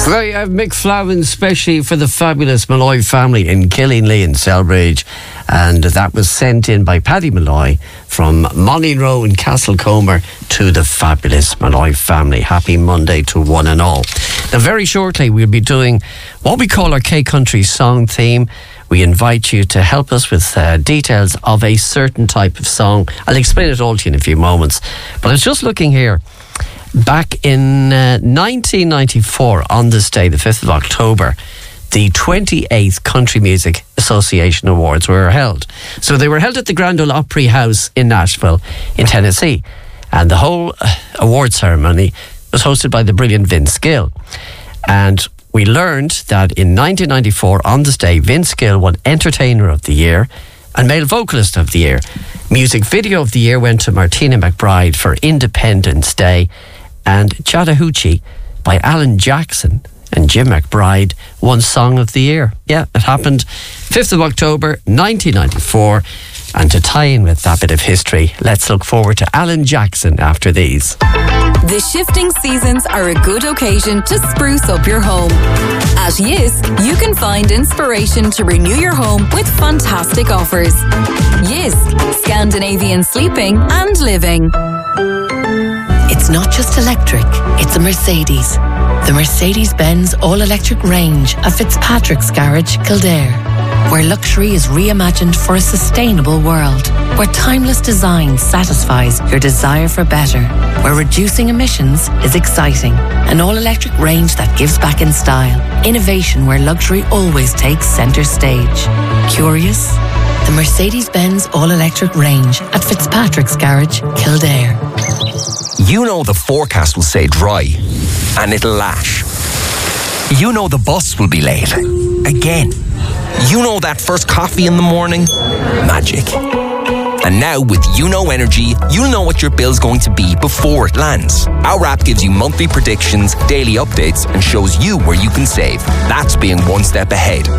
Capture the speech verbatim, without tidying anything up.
Right, I have Mick Flavin, especially for the fabulous Malloy family in Killingly in Selbridge. And that was sent in by Paddy Malloy from Molynroe in Castlecomer to the fabulous Malloy family. Happy Monday to one and all. Now, very shortly, we'll be doing what we call our K-Country song theme. We invite you to help us with uh, details of a certain type of song. I'll explain it all to you in a few moments. But I was just looking here. Back in uh, nineteen ninety-four, on this day, the fifth of October, the twenty-eighth Country Music Association Awards were held. So they were held at the Grand Ole Opry House in Nashville, in Tennessee. And the whole uh, award ceremony was hosted by the brilliant Vince Gill. And we learned that in nineteen ninety-four, on this day, Vince Gill won Entertainer of the Year and Male Vocalist of the Year. Music Video of the Year went to Martina McBride for Independence Day. And Chattahoochee by Alan Jackson and Jim McBride won Song of the Year. Yeah, it happened fifth of October nineteen ninety-four. And to tie in with that bit of history, let's look forward to Alan Jackson after these. The shifting seasons are a good occasion to spruce up your home. At Yis, you can find inspiration to renew your home with fantastic offers. Yis, Scandinavian sleeping and living. It's not just electric, it's a Mercedes. The Mercedes-Benz all-electric range of Fitzpatrick's Garage, Kildare. Where luxury is reimagined for a sustainable world. Where timeless design satisfies your desire for better. Where reducing emissions is exciting. An all-electric range that gives back in style. Innovation where luxury always takes centre stage. Curious? The Mercedes-Benz all-electric range at Fitzpatrick's Garage, Kildare. You know the forecast will say dry, and it'll lash. You know the bus will be late. Again. You know that first coffee in the morning? Magic. And now with YouKnow Energy, you'll know what your bill's going to be before it lands. Our app gives you monthly predictions, daily updates, and shows you where you can save. That's being one step ahead.